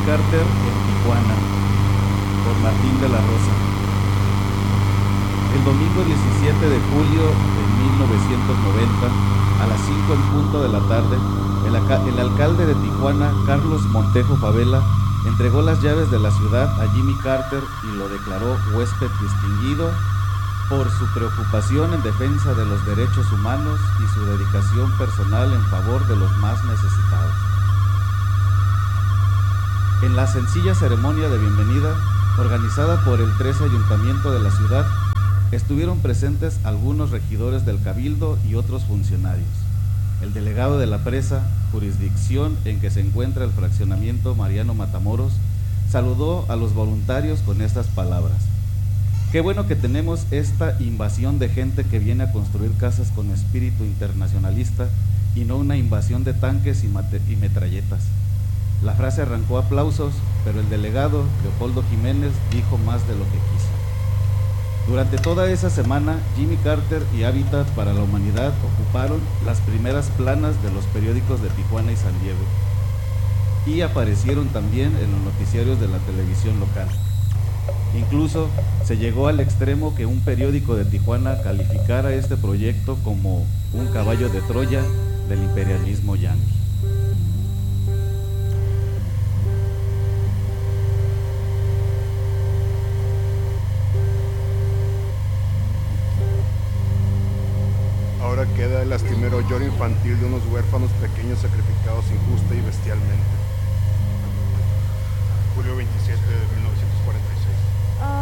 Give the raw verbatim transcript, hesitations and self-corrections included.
Carter en Tijuana, por Martín de la Rosa. El domingo diecisiete de julio de mil novecientos noventa, a las cinco en punto de la tarde, el, el alcalde de Tijuana, Carlos Montejo Favela, entregó las llaves de la ciudad a Jimmy Carter y lo declaró huésped distinguido por su preocupación en defensa de los derechos humanos y su dedicación personal en favor de los más necesitados. En la sencilla ceremonia de bienvenida, organizada por el trece Ayuntamiento de la ciudad, estuvieron presentes algunos regidores del Cabildo y otros funcionarios. El delegado de la presa, jurisdicción en que se encuentra el fraccionamiento Mariano Matamoros, saludó a los voluntarios con estas palabras: qué bueno que tenemos esta invasión de gente que viene a construir casas con espíritu internacionalista y no una invasión de tanques y, y metralletas. La frase arrancó aplausos, pero el delegado, Leopoldo Jiménez, dijo más de lo que quiso. Durante toda esa semana, Jimmy Carter y Hábitat para la Humanidad ocuparon las primeras planas de los periódicos de Tijuana y San Diego, y aparecieron también en los noticiarios de la televisión local. Incluso se llegó al extremo que un periódico de Tijuana calificara este proyecto como un caballo de Troya del imperialismo yanqui. Ahora queda el lastimero lloro infantil de unos huérfanos pequeños sacrificados injusta y bestialmente. Julio veintisiete de mil novecientos